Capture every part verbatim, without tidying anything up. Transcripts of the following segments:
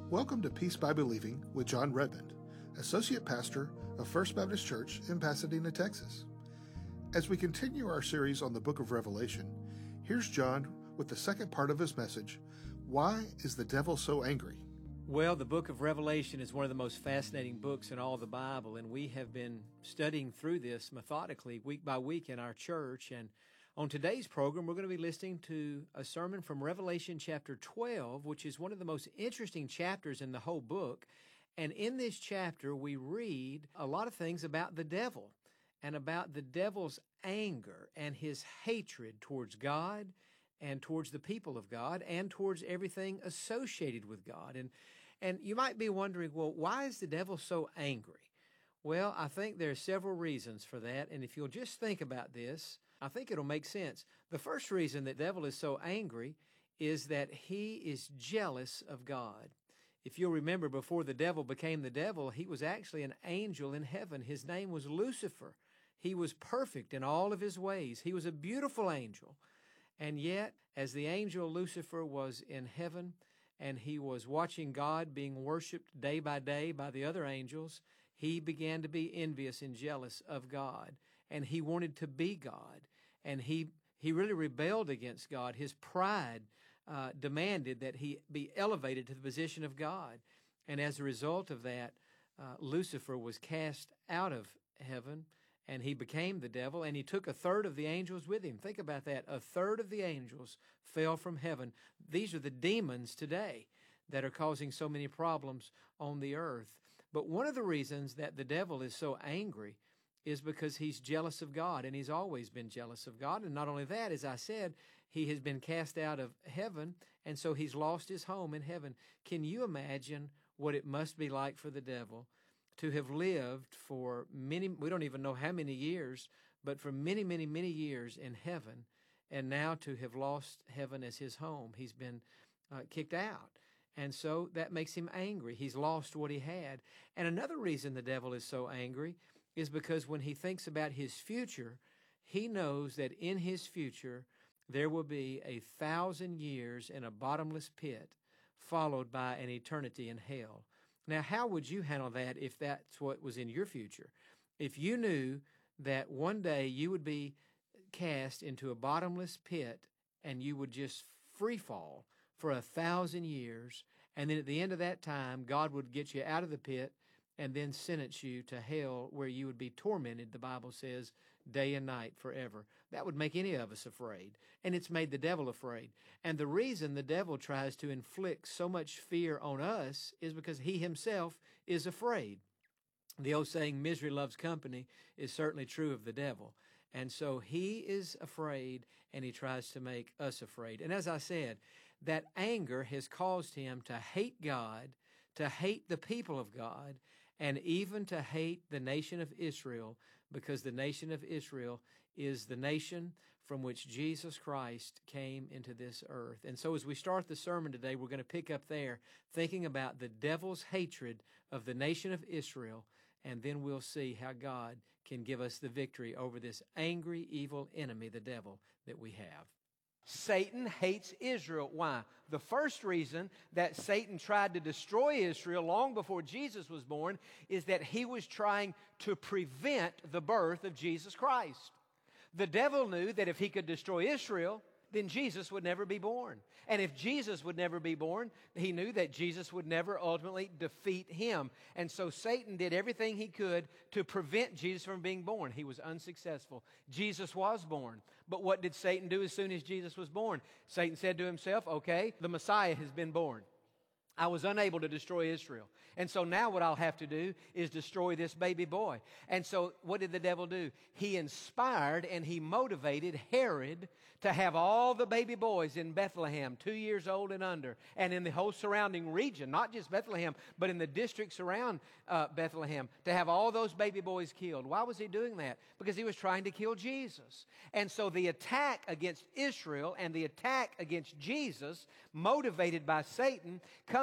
Welcome to Peace by Believing with John Redmond, Associate Pastor of First Baptist Church in Pasadena, Texas. As we continue our series on the book of Revelation, here's John with the second part of his message, Why is the Devil So Angry? Well, the book of Revelation is one of the most fascinating books in all the Bible, and we have been studying through this methodically week by week in our church. And on today's program, we're going to be listening to a sermon from Revelation chapter twelve, which is one of the most interesting chapters in the whole book. And in this chapter, we read a lot of things about the devil and about the devil's anger and his hatred towards God and towards the people of God and towards everything associated with God. And and you might be wondering, well, why is the devil so angry? Well, I think there are several reasons for that. And if you'll just think about this, I think it'll make sense. The first reason the devil is so angry is that he is jealous of God. If you'll remember, before the devil became the devil, he was actually an angel in heaven. His name was Lucifer. He was perfect in all of his ways. He was a beautiful angel. And yet, as the angel Lucifer was in heaven, and he was watching God being worshiped day by day by the other angels, he began to be envious and jealous of God. And he wanted to be God. And he he really rebelled against God. His pride uh, demanded that he be elevated to the position of God. And as a result of that, uh, Lucifer was cast out of heaven, and he became the devil, and he took a third of the angels with him. Think about that. A third of the angels fell from heaven. These are the demons today that are causing so many problems on the earth. But one of the reasons that the devil is so angry is because he's jealous of God, and he's always been jealous of God. And not only that, as I said, he has been cast out of heaven, and so he's lost his home in heaven. Can you imagine what it must be like for the devil to have lived for many, we don't even know how many years, but for many, many, many years in heaven, and now to have lost heaven as his home? He's been uh, kicked out. And so that makes him angry. He's lost what he had. And another reason the devil is so angry is because when he thinks about his future, he knows that in his future there will be a thousand years in a bottomless pit, followed by an eternity in hell. Now, how would you handle that if that's what was in your future? If you knew that one day you would be cast into a bottomless pit and you would just free fall for a thousand years, and then at the end of that time, God would get you out of the pit and then sentence you to hell where you would be tormented, the Bible says, day and night forever. That would make any of us afraid, and it's made the devil afraid. And the reason the devil tries to inflict so much fear on us is because he himself is afraid. The old saying, misery loves company, is certainly true of the devil. And so he is afraid, and he tries to make us afraid. And as I said, that anger has caused him to hate God, to hate the people of God, and even to hate the nation of Israel, because the nation of Israel is the nation from which Jesus Christ came into this earth. And so as we start the sermon today, we're going to pick up there, thinking about the devil's hatred of the nation of Israel, and then we'll see how God can give us the victory over this angry, evil enemy, the devil, that we have. Satan hates Israel. Why? The first reason that Satan tried to destroy Israel long before Jesus was born is that he was trying to prevent the birth of Jesus Christ. The devil knew that if he could destroy Israel, then Jesus would never be born. And if Jesus would never be born, he knew that Jesus would never ultimately defeat him. And so Satan did everything he could to prevent Jesus from being born. He was unsuccessful. Jesus was born. But what did Satan do as soon as Jesus was born? Satan said to himself, okay, the Messiah has been born. I was unable to destroy Israel. And so now what I'll have to do is destroy this baby boy. And so what did the devil do? He inspired and he motivated Herod to have all the baby boys in Bethlehem, two years old and under, and in the whole surrounding region, not just Bethlehem, but in the districts around uh, Bethlehem, to have all those baby boys killed. Why was he doing that? Because he was trying to kill Jesus. And so the attack against Israel and the attack against Jesus, motivated by Satan, comes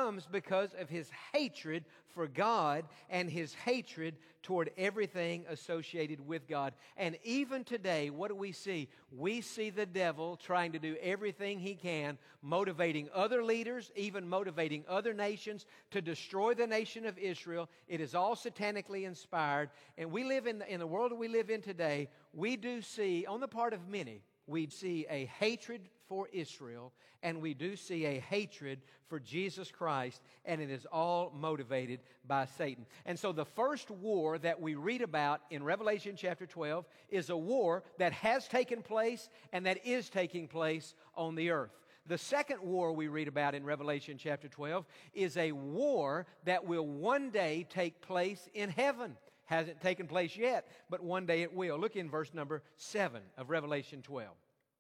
comes because of his hatred for God and his hatred toward everything associated with God. And even today, what do we see? We see the devil trying to do everything he can, motivating other leaders, even motivating other nations to destroy the nation of Israel. It is all satanically inspired. And we live in the, in the world we live in today, we do see, on the part of many, we see a hatred for Israel, and we do see a hatred for Jesus Christ, and it is all motivated by Satan. And so the first war that we read about in Revelation chapter twelve is a war that has taken place and that is taking place on the earth. The second war we read about in Revelation chapter twelve is a war that will one day take place in heaven. Hasn't taken place yet, but one day it will. Look in verse number seven of Revelation twelve.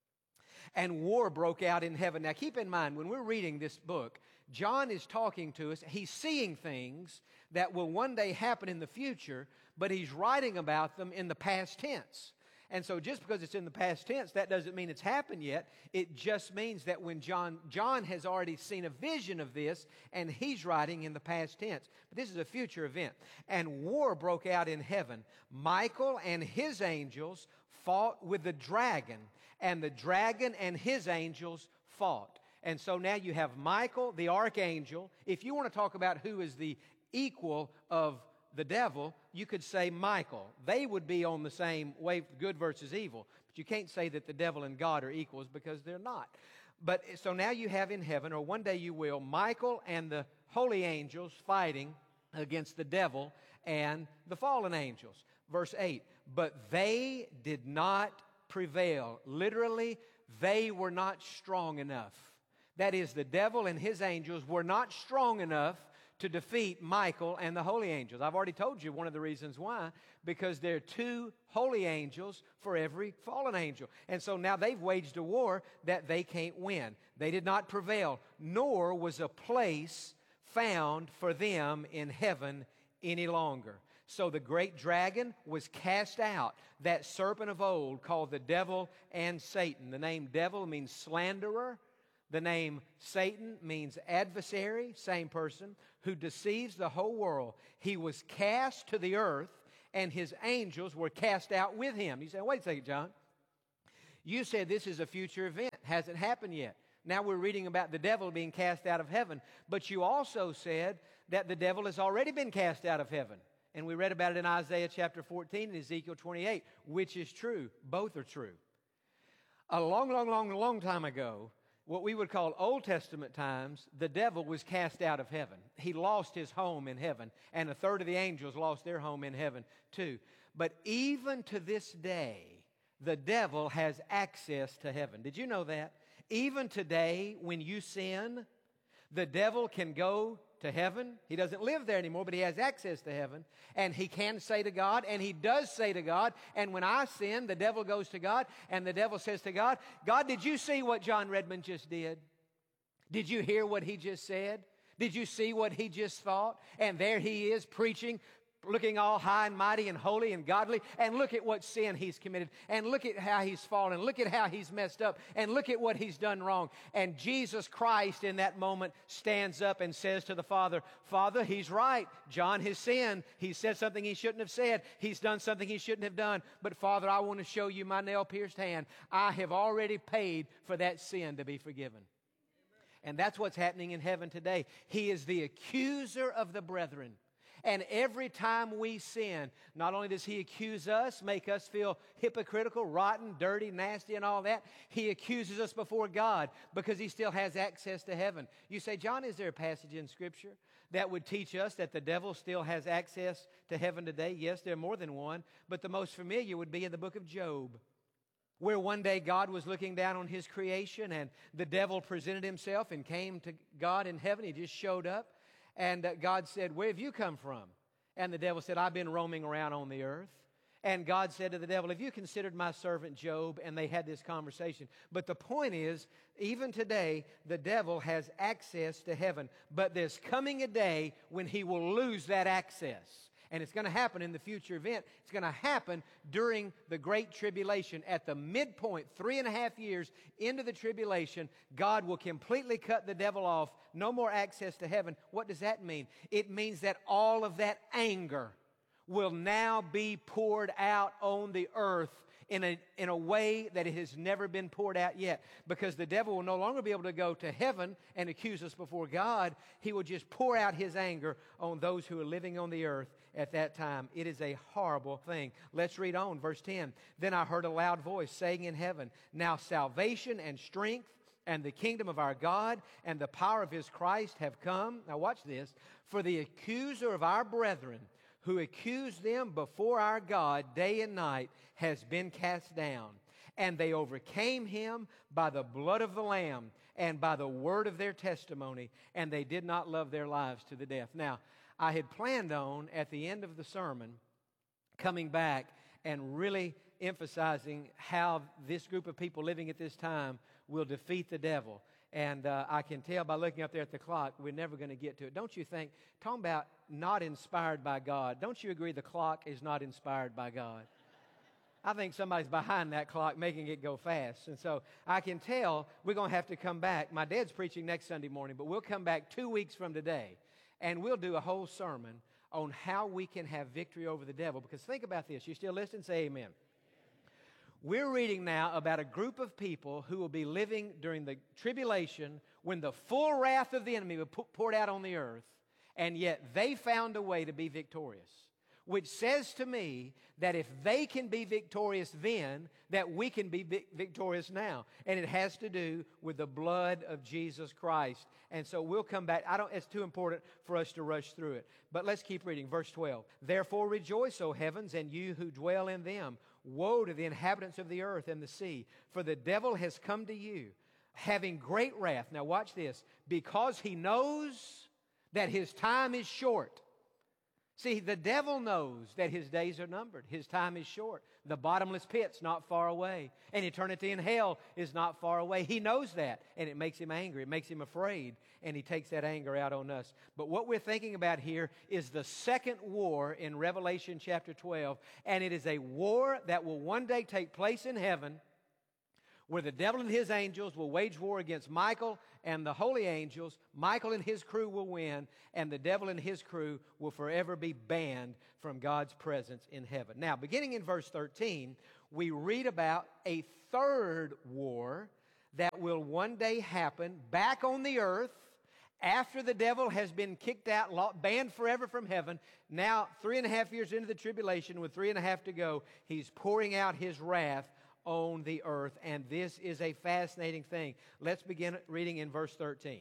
And war broke out in heaven. Now keep in mind, when we're reading this book, John is talking to us. He's seeing things that will one day happen in the future, but he's writing about them in the past tense. And so just because it's in the past tense, that doesn't mean it's happened yet. It just means that when John, John has already seen a vision of this, and he's writing in the past tense. But this is a future event. And war broke out in heaven. Michael and his angels fought with the dragon, and the dragon and his angels fought. And so now you have Michael, the archangel. If you want to talk about who is the equal of the devil, you could say Michael. They would be on the same wave, good versus evil. But you can't say that the devil and God are equals, because they're not. But so now you have in heaven, or one day you will, Michael and the holy angels fighting against the devil and the fallen angels. Verse eight, but they did not prevail. Literally, they were not strong enough. That is, the devil and his angels were not strong enough to defeat Michael and the holy angels. I've already told you one of the reasons why, because there are two holy angels for every fallen angel. And so now they've waged a war that they can't win. They did not prevail, nor was a place found for them in heaven any longer. So the great dragon was cast out, that serpent of old called the devil and Satan. The name devil means slanderer. The name Satan means adversary, same person, who deceives the whole world. He was cast to the earth, and his angels were cast out with him. You say, wait a second, John. You said this is a future event. Hasn't happened yet. Now we're reading about the devil being cast out of heaven. But you also said that the devil has already been cast out of heaven. And we read about it in Isaiah chapter fourteen and Ezekiel twenty-eight, which is true. Both are true. A long, long, long, long time ago, what we would call Old Testament times, the devil was cast out of heaven. He lost his home in heaven, and a third of the angels lost their home in heaven too. But even to this day, the devil has access to heaven. Did you know that? Even today, when you sin, the devil can go to heaven. He doesn't live there anymore, but he has access to heaven. And he can say to God, and he does say to God. And when I sin, the devil goes to God, and the devil says to God, God, did you see what John Redmond just did? Did you hear what he just said? Did you see what he just thought? And there he is preaching, looking all high and mighty and holy and godly, and look at what sin he's committed, and look at how he's fallen, look at how he's messed up, and look at what he's done wrong. And Jesus Christ in that moment stands up and says to the Father, Father, he's right. John has sinned. He said something he shouldn't have said. He's done something he shouldn't have done. But Father, I want to show you my nail-pierced hand. I have already paid for that sin to be forgiven. And that's what's happening in heaven today. He is the accuser of the brethren. And every time we sin, not only does he accuse us, make us feel hypocritical, rotten, dirty, nasty, and all that, he accuses us before God because he still has access to heaven. You say, John, is there a passage in Scripture that would teach us that the devil still has access to heaven today? Yes, there are more than one, but the most familiar would be in the book of Job, where one day God was looking down on his creation, and the devil presented himself and came to God in heaven. He just showed up. And uh, God said, where have you come from? And the devil said, I've been roaming around on the earth. And God said to the devil, have you considered my servant Job? And they had this conversation. But the point is, even today, the devil has access to heaven. But there's coming a day when he will lose that access. And it's going to happen in the future event. It's going to happen during the Great Tribulation. At the midpoint, three and a half years into the tribulation, God will completely cut the devil off. No more access to heaven. What does that mean? It means that all of that anger will now be poured out on the earth in a, in a way that it has never been poured out yet. Because the devil will no longer be able to go to heaven and accuse us before God. He will just pour out his anger on those who are living on the earth at that time. It is a horrible thing. Let's read on, verse ten. Then I heard a loud voice saying in heaven, now salvation and strength and the kingdom of our God and the power of his Christ have come. Now watch this. For the accuser of our brethren, who accused them before our God day and night, has been cast down. And they overcame him by the blood of the Lamb and by the word of their testimony, and they did not love their lives to the death. Now, I had planned on, at the end of the sermon, coming back and really emphasizing how this group of people living at this time will defeat the devil. And uh, I can tell by looking up there at the clock, we're never going to get to it. Don't you think? Talking about not inspired by God. Don't you agree the clock is not inspired by God? I think somebody's behind that clock making it go fast. And so I can tell we're going to have to come back. My dad's preaching next Sunday morning, but we'll come back two weeks from today, and we'll do a whole sermon on how we can have victory over the devil. Because think about this. You still listening? Say amen. We're reading now about a group of people who will be living during the tribulation when the full wrath of the enemy will be poured out on the earth, and yet they found a way to be victorious, which says to me that if they can be victorious then, that we can be victorious now. And it has to do with the blood of Jesus Christ. And so we'll come back. I don't, it's too important for us to rush through it. But let's keep reading. Verse twelve. Therefore rejoice, O heavens, and you who dwell in them. Woe to the inhabitants of the earth and the sea, for the devil has come to you, having great wrath. Now watch this. Because he knows that his time is short. See, the devil knows that his days are numbered. His time is short. The bottomless pit's not far away. And eternity in hell is not far away. He knows that. And it makes him angry. It makes him afraid. And he takes that anger out on us. But what we're thinking about here is the second war in Revelation chapter twelve. And it is a war that will one day take place in heaven, where the devil and his angels will wage war against Michael and the holy angels. Michael and his crew will win, and the devil and his crew will forever be banned from God's presence in heaven. Now, beginning in verse thirteen, we read about a third war that will one day happen back on the earth after the devil has been kicked out, banned forever from heaven. Now, three and a half years into the tribulation, with three and a half to go, he's pouring out his wrath on the earth, and this is a fascinating thing. Let's begin reading in verse thirteen.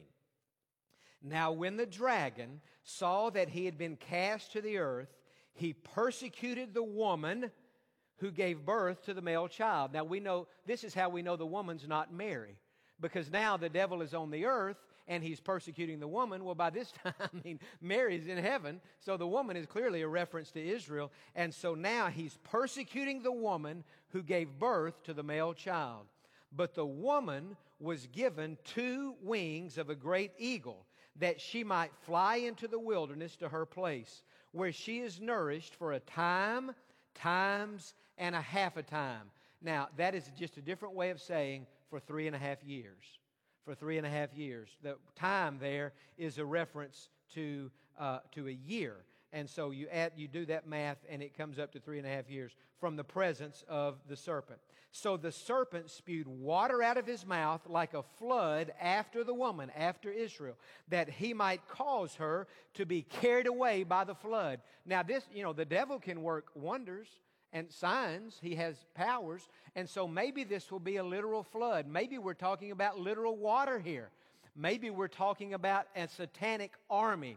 Now when the dragon saw that he had been cast to the earth, he persecuted the woman who gave birth to the male child. Now we know, this is how we know the woman's not Mary, because now the devil is on the earth and he's persecuting the woman. Well, by this time, I mean, Mary's in heaven, so the woman is clearly a reference to Israel. And so now he's persecuting the woman who gave birth to the male child. But the woman was given two wings of a great eagle, that she might fly into the wilderness to her place, where she is nourished for a time, times, and a half a time. Now, that is just a different way of saying for three and a half years. For three and a half years. The time there is a reference to uh, to a year. And so you add, you do that math, and it comes up to three and a half years from the presence of the serpent. So the serpent spewed water out of his mouth like a flood after the woman, after Israel, that he might cause her to be carried away by the flood. Now this, you know, the devil can work wonders and signs. He has powers. And so maybe this will be a literal flood. Maybe we're talking about literal water here. Maybe we're talking about a satanic army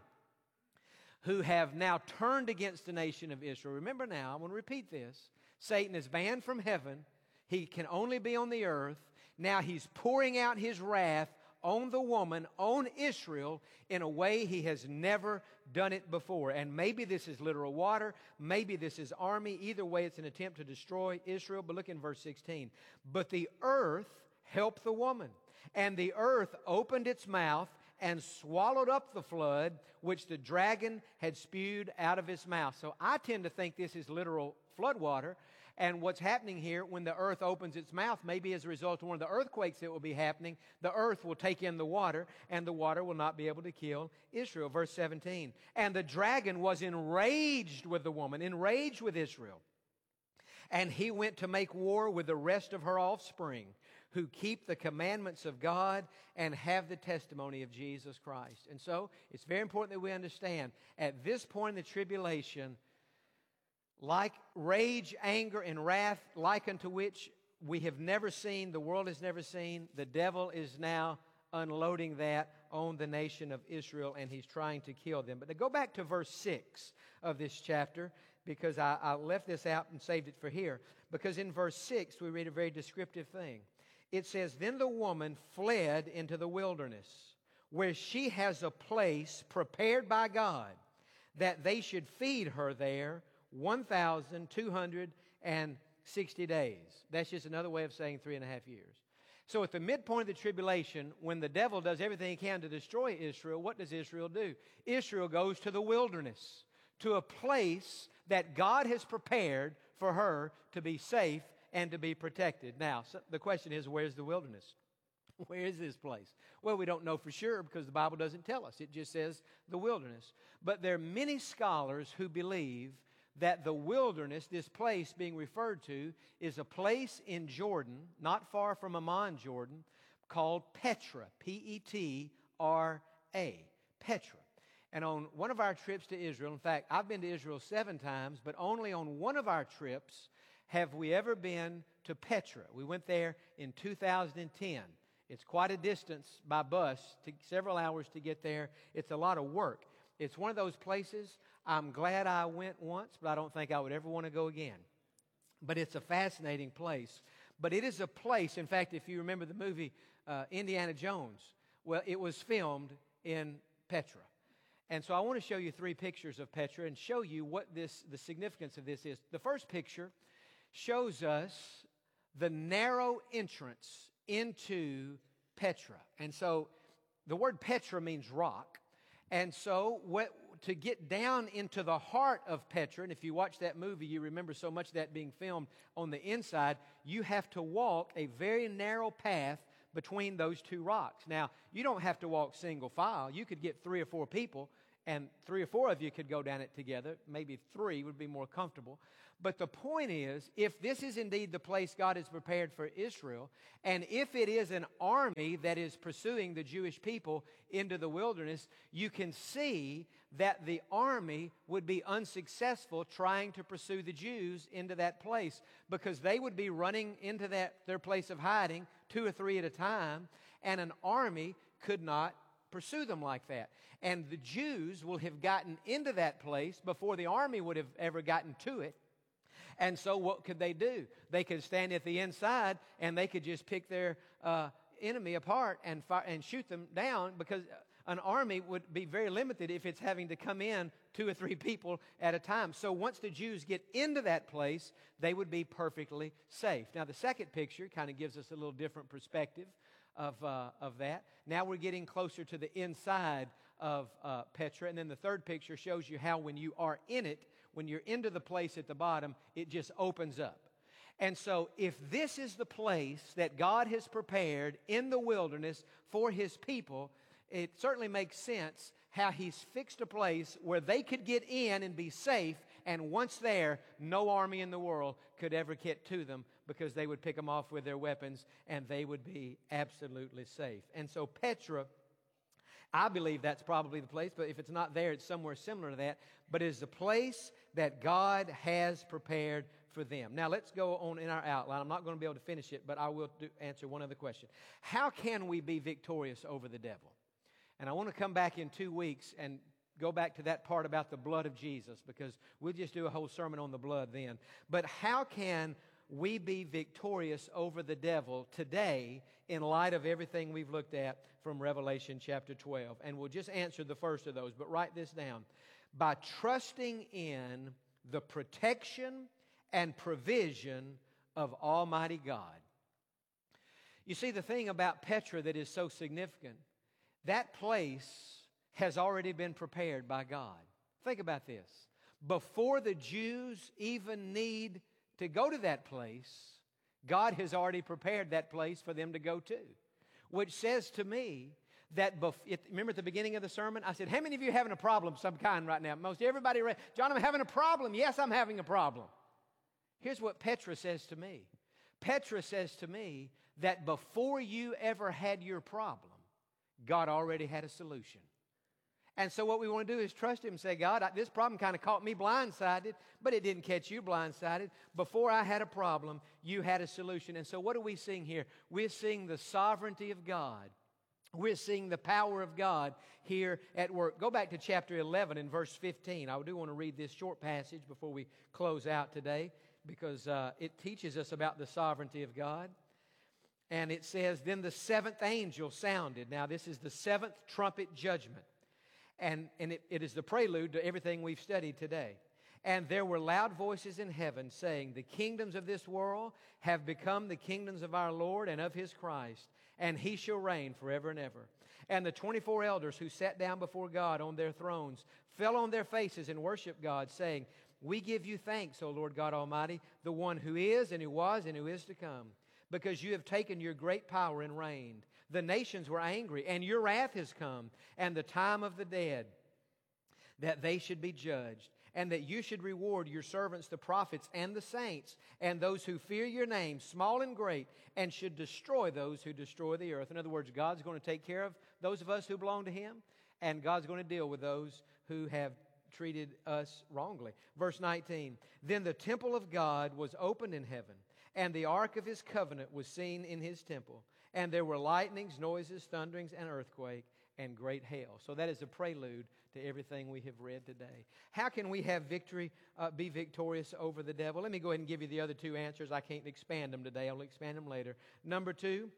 who have now turned against the nation of Israel. Remember now, I'm going to repeat this. Satan is banned from heaven. He can only be on the earth. Now he's pouring out his wrath on the woman, on Israel, in a way he has never done it before. And maybe this is literal water. Maybe this is army. Either way, it's an attempt to destroy Israel. But look in verse sixteen. But the earth helped the woman, and the earth opened its mouth and swallowed up the flood which the dragon had spewed out of its mouth. So I tend to think this is literal flood water. And what's happening here, when the earth opens its mouth, maybe as a result of one of the earthquakes that will be happening, the earth will take in the water, and the water will not be able to kill Israel. Verse seventeen, and the dragon was enraged with the woman, enraged with Israel. And he went to make war with the rest of her offspring, who keep the commandments of God and have the testimony of Jesus Christ. And so, it's very important that we understand, at this point in the tribulation, like rage, anger, and wrath, like unto which we have never seen, the world has never seen, the devil is now unloading that on the nation of Israel, and he's trying to kill them. But to go back to verse six of this chapter, because I, I left this out and saved it for here, because in verse six we read a very descriptive thing. It says, then the woman fled into the wilderness, where she has a place prepared by God, that they should feed her there one thousand two hundred sixty days. That's just another way of saying three and a half years. So at the midpoint of the tribulation, when the devil does everything he can to destroy Israel, what does Israel do? Israel goes to the wilderness, to a place that God has prepared for her to be safe and to be protected. Now, so the question is, where's the wilderness? Where is this place? Well, we don't know for sure because the Bible doesn't tell us. It just says the wilderness. But there are many scholars who believe that the wilderness, this place being referred to, is a place in Jordan, not far from Amman, Jordan, called Petra, P E T R A, Petra. And on one of our trips to Israel, in fact, I've been to Israel seven times, but only on one of our trips have we ever been to Petra. We went there in two thousand ten. It's quite a distance by bus, to several hours to get there. It's a lot of work. It's one of those places, I'm glad I went once, but I don't think I would ever want to go again. But it's a fascinating place. But it is a place, in fact, if you remember the movie uh, Indiana Jones, well, it was filmed in Petra. And so I want to show you three pictures of Petra and show you what this, the significance of this is. The first picture shows us the narrow entrance into Petra. And so the word Petra means rock. And so what, to get down into the heart of Petra, and if you watch that movie, you remember so much of that being filmed on the inside, you have to walk a very narrow path between those two rocks. Now, you don't have to walk single file. You could get three or four people, and three or four of you could go down it together. Maybe three would be more comfortable. But the point is, if this is indeed the place God has prepared for Israel, and if it is an army that is pursuing the Jewish people into the wilderness, you can see that the army would be unsuccessful trying to pursue the Jews into that place, because they would be running into that their place of hiding two or three at a time, and an army could not pursue them like that. And the Jews will have gotten into that place before the army would have ever gotten to it. And so what could they do? They could stand at the inside and they could just pick their uh, enemy apart and fire, and shoot them down, because an army would be very limited if it's having to come in two or three people at a time. So once the Jews get into that place, they would be perfectly safe. Now the second picture kind of gives us a little different perspective of, uh, of that. Now we're getting closer to the inside of uh, Petra. And then the third picture shows you how when you are in it, when you're into the place at the bottom, it just opens up. And so if this is the place that God has prepared in the wilderness for His people, it certainly makes sense how He's fixed a place where they could get in and be safe, and once there, no army in the world could ever get to them, because they would pick them off with their weapons and they would be absolutely safe. And so Petra, I believe that's probably the place, but if it's not there, it's somewhere similar to that. But it is the place that God has prepared for them. Now, let's go on in our outline. I'm not going to be able to finish it, but I will do, answer one other question. How can we be victorious over the devil? And I want to come back in two weeks and go back to that part about the blood of Jesus, because we'll just do a whole sermon on the blood then. But how can we be victorious over the devil today in light of everything we've looked at from Revelation chapter twelve? And we'll just answer the first of those, but write this down. By trusting in the protection and provision of Almighty God. You see, the thing about Petra that is so significant, that place has already been prepared by God. Think about this. Before the Jews even need to go to that place, God has already prepared that place for them to go to. Which says to me that, bef- it, remember at the beginning of the sermon, I said, how many of you are having a problem of some kind right now? Most everybody, ra- John, I'm having a problem. Yes, I'm having a problem. Here's what Petra says to me. Petra says to me that before you ever had your problem, God already had a solution. And so what we want to do is trust Him and say, God, I, this problem kind of caught me blindsided, but it didn't catch you blindsided. Before I had a problem, you had a solution. And so what are we seeing here? We're seeing the sovereignty of God. We're seeing the power of God here at work. Go back to chapter eleven and verse fifteen. I do want to read this short passage before we close out today because uh, it teaches us about the sovereignty of God. And it says, then the seventh angel sounded. Now this is the seventh trumpet judgment. And, and it, it is the prelude to everything we've studied today. And there were loud voices in heaven saying, the kingdoms of this world have become the kingdoms of our Lord and of His Christ, and He shall reign forever and ever. And the twenty-four elders who sat down before God on their thrones fell on their faces and worshiped God, saying, we give you thanks, O Lord God Almighty, the one who is and who was and who is to come, because you have taken your great power and reigned. The nations were angry, and your wrath has come, and the time of the dead, that they should be judged, and that you should reward your servants, the prophets, and the saints, and those who fear your name, small and great, and should destroy those who destroy the earth. In other words, God's going to take care of those of us who belong to Him, and God's going to deal with those who have treated us wrongly. Verse nineteen, then the temple of God was opened in heaven, and the ark of His covenant was seen in His temple. And there were lightnings, noises, thunderings, and earthquake, and great hail. So that is a prelude to everything we have read today. How can we have victory, uh, be victorious over the devil? Let me go ahead and give you the other two answers. I can't expand them today. I'll expand them later. Number two,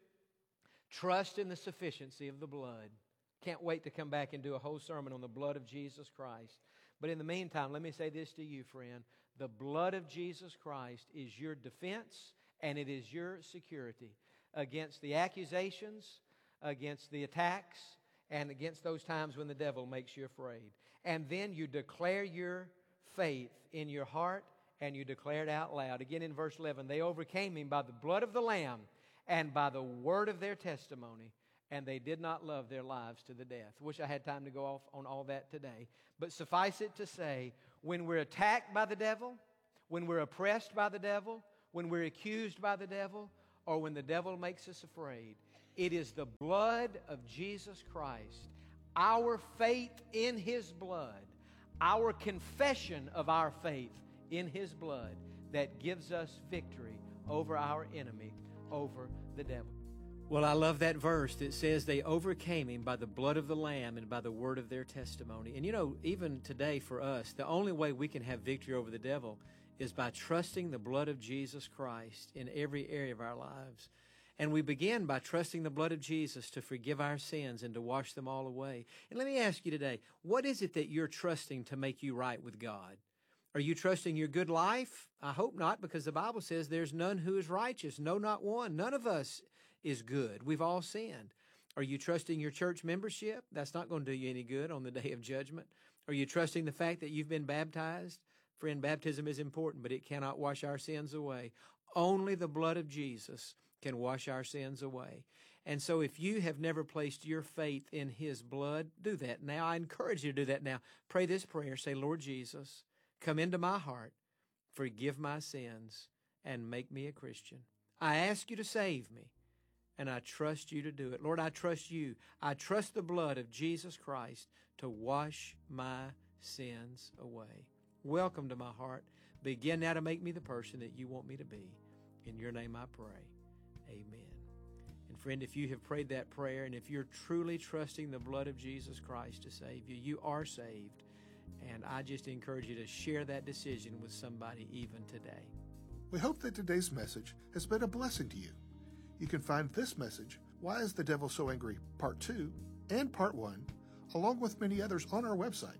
trust in the sufficiency of the blood. Can't wait to come back and do a whole sermon on the blood of Jesus Christ. But in the meantime, let me say this to you, friend. The blood of Jesus Christ is your defense, and it is your security against the accusations, against the attacks, and against those times when the devil makes you afraid. And then you declare your faith in your heart, and you declare it out loud. Again in verse eleven, they overcame him by the blood of the Lamb and by the word of their testimony, and they did not love their lives to the death. Wish I had time to go off on all that today. But suffice it to say, when we're attacked by the devil, when we're oppressed by the devil, when we're accused by the devil, or when the devil makes us afraid, it is the blood of Jesus Christ, our faith in His blood, our confession of our faith in His blood that gives us victory over our enemy, over the devil. Well, I love that verse that says they overcame him by the blood of the Lamb and by the word of their testimony. And you know, even today for us, the only way we can have victory over the devil is by trusting the blood of Jesus Christ in every area of our lives. And we begin by trusting the blood of Jesus to forgive our sins and to wash them all away. And let me ask you today, what is it that you're trusting to make you right with God? Are you trusting your good life? I hope not, because the Bible says there's none who is righteous, no, not one. None of us is good. We've all sinned. Are you trusting your church membership? That's not going to do you any good on the day of judgment. Are you trusting the fact that you've been baptized? Friend, baptism is important, but it cannot wash our sins away. Only the blood of Jesus can wash our sins away. And so if you have never placed your faith in His blood, do that now. I encourage you to do that now. Pray this prayer. Say, Lord Jesus, come into my heart, forgive my sins, and make me a Christian. I ask you to save me, and I trust you to do it. Lord, I trust you. I trust the blood of Jesus Christ to wash my sins away. Welcome to my heart. Begin now to make me the person that you want me to be. In your name I pray. Amen. And friend, if you have prayed that prayer, and if you're truly trusting the blood of Jesus Christ to save you, you are saved. And I just encourage you to share that decision with somebody even today. We hope that today's message has been a blessing to you. You can find this message, Why is the Devil So Angry? Part two and Part one, along with many others on our website,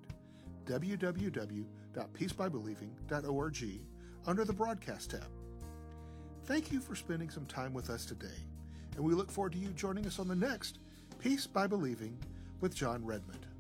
w w w dot peace by believing dot org, under the Broadcast tab. Thank you for spending some time with us today, and we look forward to you joining us on the next Peace by Believing with John Redmond.